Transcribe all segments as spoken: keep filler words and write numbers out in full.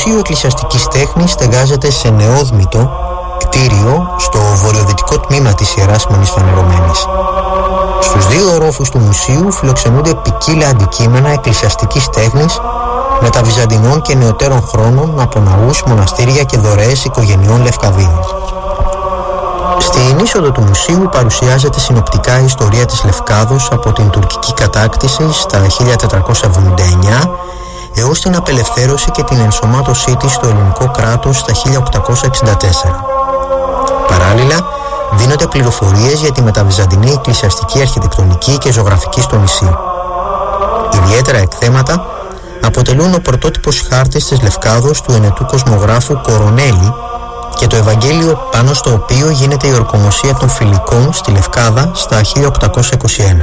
Μουσείο Εκκλησιαστικής Τέχνης στεγάζεται σε νεόδμητο κτίριο στο βορειοδυτικό τμήμα της Ιεράς Μονής Φανερωμένης. Στους δύο ορόφους του μουσείου φιλοξενούνται ποικίλα αντικείμενα εκκλησιαστικής τέχνης μεταβυζαντινών και νεωτέρων χρόνων από ναούς, μοναστήρια και δωρεές οικογενειών Λευκαδίων. Στην είσοδο του μουσείου παρουσιάζεται συνοπτικά η ιστορία της Λευκάδος από την τουρκική κατάκτηση στα χίλια τετρακόσια εβδομήντα εννιά έως την απελευθέρωση και την ενσωμάτωσή της στο ελληνικό κράτος στα χίλια οκτακόσια εξήντα τέσσερα. Παράλληλα, δίνονται πληροφορίες για τη μεταβυζαντινή εκκλησιαστική αρχιτεκτονική και ζωγραφική στο νησί. Ιδιαίτερα εκθέματα αποτελούν ο πρωτότυπος χάρτης της Λευκάδος του ενετού κοσμογράφου Κορονέλη και το Ευαγγέλιο πάνω στο οποίο γίνεται η ορκομοσία των Φιλικών στη Λευκάδα στα χίλια οκτακόσια είκοσι ένα.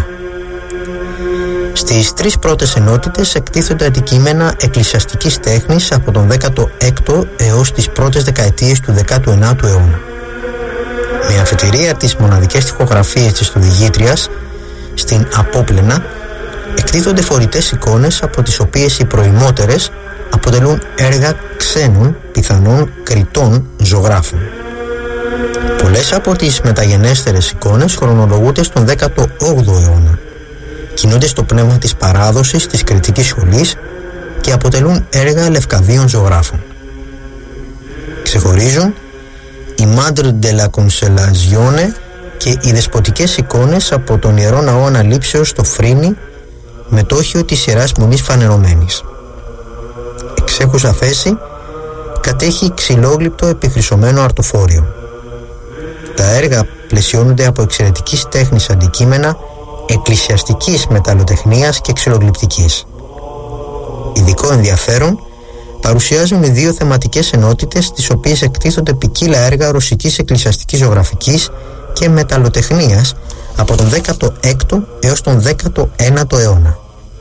Στις τρεις πρώτες ενότητες εκτίθονται αντικείμενα εκκλησιαστικής τέχνης από τον δέκατο έκτο έως τις πρώτες δεκαετίες του δέκατου ενάτου αιώνα. Με αφετηρία τις μοναδικές τοιχογραφίες της Οδηγήτριας, στην Απόπλαινα εκτίθονται φορητές εικόνες από τις οποίες οι προημότερες αποτελούν έργα ξένων, πιθανών κριτών ζωγράφων. Πολλές από τις μεταγενέστερες εικόνες χρονολογούνται στον δέκατο όγδοο αιώνα. Κινούνται στο πνεύμα της παράδοσης της κριτικής σχολής και αποτελούν έργα Λευκαδίων ζωγράφων. Ξεχωρίζουν η Madre de la Consolazione και οι δεσποτικές εικόνες από τον Ιερό Ναό Αναλήψεως στο Φρίνι, μετόχιο της Ιεράς Μονής Φανερωμένης. Εξέχουσα θέση κατέχει ξυλόγλυπτο επιχρυσωμένο αρτοφόριο. Τα έργα πλαισιώνονται από εξαιρετικής τέχνης αντικείμενα εκκλησιαστικής μεταλλοτεχνίας και ξυλογλυπτικής. Ειδικό ενδιαφέρον παρουσιάζουν οι δύο θεματικές ενότητες στις οποίες εκτίθονται ποικίλα έργα ρωσικής εκκλησιαστικής ζωγραφικής και μεταλλοτεχνίας από τον δέκατο έκτο έως τον δέκατο ένατο αιώνα.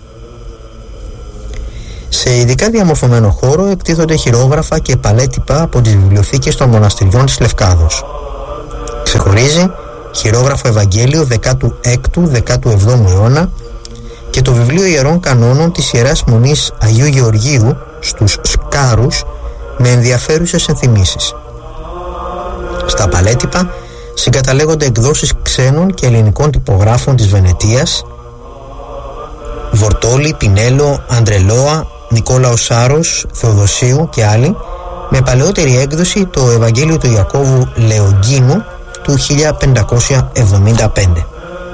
Σε ειδικά διαμορφωμένο χώρο εκτίθονται χειρόγραφα και παλέτυπα από τις βιβλιοθήκες των μοναστηριών της Λευκάδος. Ξεχωρίζει χειρόγραφο Ευαγγέλιο δέκατου έκτου δέκατου εβδόμου αιώνα και το βιβλίο Ιερών Κανόνων της Ιεράς Μονής Αγίου Γεωργίου στους Σκάρους με ενδιαφέρουσες ενθυμίσεις. Στα παλέτυπα συγκαταλέγονται εκδόσεις ξένων και ελληνικών τυπογράφων της Βενετίας, Βορτόλη, Πινέλο, Αντρελόα, Νικόλαος Σάρος, Θεοδοσίου και άλλοι, με παλαιότερη έκδοση το Ευαγγέλιο του Ιακώβου Λεογκίνου του χίλια πεντακόσια εβδομήντα πέντε.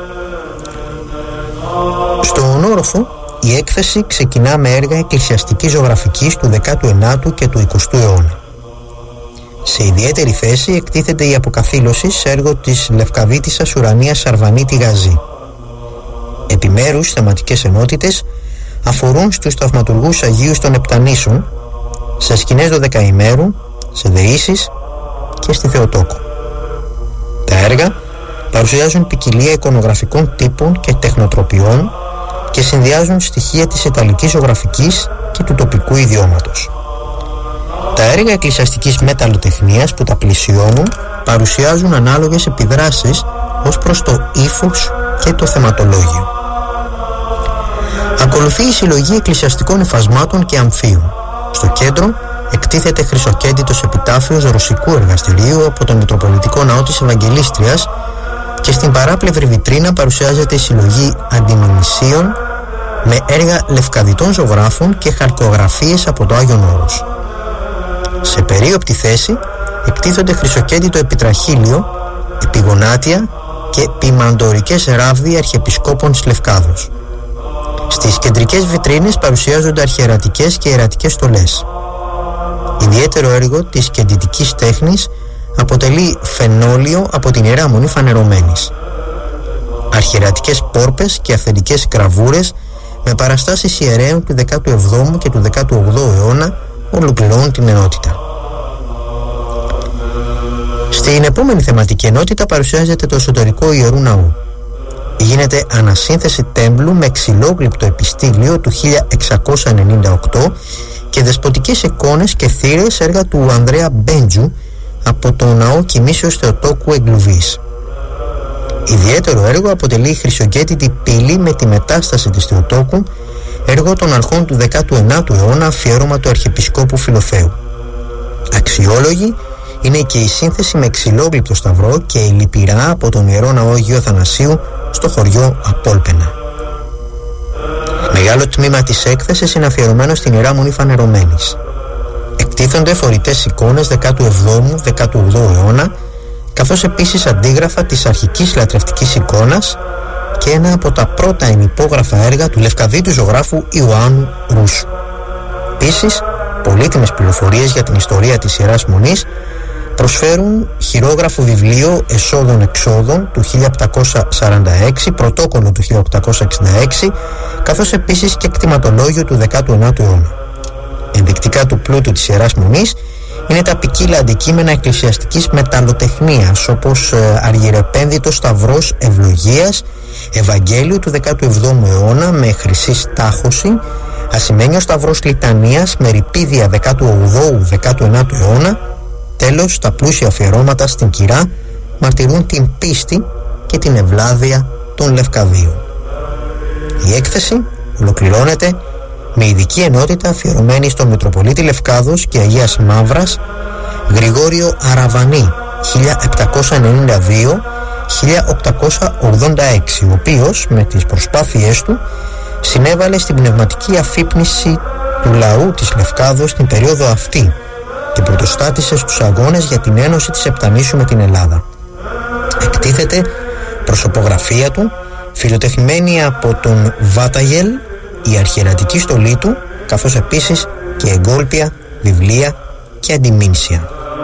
Στον όροφο η έκθεση ξεκινά με έργα εκκλησιαστικής ζωγραφικής του δέκατου ενάτου και του εικοστού αιώνα. Σε ιδιαίτερη θέση εκτίθεται η αποκαθήλωση σε έργο της Λευκαδίτισσας Ουρανίας Σαρβανίτη Γαζή. Επιμέρους θεματικές ενότητες αφορούν στους θαυματουργούς Αγίους των Επτανήσων, σε σκηνές δωδεκαημέρου, σε δεήσεις και στη Θεοτόκο. Τα έργα παρουσιάζουν ποικιλία εικονογραφικών τύπων και τεχνοτροπιών και συνδυάζουν στοιχεία της ιταλικής ζωγραφικής και του τοπικού ιδιώματος. Τα έργα εκκλησιαστικής μεταλλοτεχνίας που τα πλησιώνουν παρουσιάζουν ανάλογες επιδράσεις ως προς το ύφος και το θεματολόγιο. Ακολουθεί η συλλογή εκκλησιαστικών υφασμάτων και αμφίων. Στο κέντρο εκτίθεται χρυσοκέντητος επιτάφιος ρωσικού εργαστηρίου από τον Μητροπολιτικό Ναό της Ευαγγελίστριας και στην παράπλευρη βιτρίνα παρουσιάζεται η συλλογή αντιμνησίων με έργα λευκαδιτών ζωγράφων και χαλκογραφίες από το Άγιον Όρος. Σε περίοπτη θέση εκτίθονται χρυσοκέντητο επιτραχύλιο, επιγονάτια και ποιμαντορικές ράβδοι αρχιεπισκόπων της Λευκάδος. Στις κεντρικές βιτρίνες παρουσιάζονται αρχιερατικές και ιερατικές στολές. Ιδιαίτερο έργο της κεντητικής τέχνης αποτελεί φαινόλιο από την Ιερά Μονή Φανερωμένης. Αρχιερατικές πόρπες και αυθεντικές γραβούρες με παραστάσεις ιερέων του δέκατου εβδόμου και του δέκατου ογδόου αιώνα ολοκληρώνουν την ενότητα. Στην επόμενη θεματική ενότητα παρουσιάζεται το εσωτερικό Ιερού Ναού. Γίνεται ανασύνθεση τέμπλου με ξυλόγλυπτο επιστήλιο του χίλια εξακόσια ενενήντα οκτώ και δεσποτικές εικόνες και θύρες έργα του Ανδρέα Μπέντζου από το Ναό Κοιμήσεως Θεοτόκου Εγκλουβής. Ιδιαίτερο έργο αποτελεί η χρυσοκέντητη πύλη με τη μετάσταση της Θεοτόκου έργο των αρχών του δέκατου ενάτου αιώνα, αφιέρωμα του Αρχιεπισκόπου Φιλοθέου. Αξιόλογη είναι και η σύνθεση με ξυλόγλυπτο σταυρό και η λυπηρά από τον Ιερό Ναό Αγίου Αθανασίου στο χωριό Απόλπαινα. Μεγάλο τμήμα της έκθεσης είναι αφιερωμένο στην Ιερά Μονή Φανερωμένης. Εκτίθενται φορητές εικόνες δέκατου εβδόμου με δέκατου όγδοου αιώνα, καθώς επίσης αντίγραφα της αρχικής λατρευτικής εικόνας και ένα από τα πρώτα ενυπόγραφα έργα του Λευκαδίτου ζωγράφου Ιωάννου Ρούσου. Επίσης, πολύτιμες πληροφορίες για την ιστορία της Ιεράς Μονής προσφέρουν χειρόγραφο βιβλίο εσόδων-εξόδων του χίλια επτακόσια σαράντα έξι, πρωτόκολλο του χίλια οκτακόσια εξήντα έξι, καθώς επίσης και κτηματολόγιο του δέκατου ενάτου αιώνα. Ενδεικτικά του πλούτου της Ιεράς Μονής είναι τα ποικίλα αντικείμενα εκκλησιαστικής μεταλλοτεχνίας, όπως αργυρεπένδυτος σταυρός ευλογίας Ευαγγέλιου του δέκατου εβδόμου αιώνα με χρυσή στάχωση, ασημένιος σταυρός λιτανίας με ρηπίδια δέκατου ογδόου με δέκατου ενάτου αιώνα. Τέλος, τα πλούσια αφιερώματα στην κυρά μαρτυρούν την πίστη και την ευλάβεια των Λευκαδίων. Η έκθεση ολοκληρώνεται με ειδική ενότητα αφιερωμένη στον Μητροπολίτη Λευκάδος και Αγίας Μαύρας Γρηγόριο Αραβανή χίλια επτακόσια ενενήντα δύο με χίλια οκτακόσια ογδόντα έξι, ο οποίος με τις προσπάθειές του συνέβαλε στην πνευματική αφύπνιση του λαού της Λευκάδος την περίοδο αυτή και πρωτοστάτησε στους αγώνες για την ένωση της Επτανήσου με την Ελλάδα. Εκτίθεται προσωπογραφία του, φιλοτεχνημένη από τον Βάταγελ, η αρχιερατική στολή του, καθώς επίσης και εγκόλπια, βιβλία και αντιμήνσια.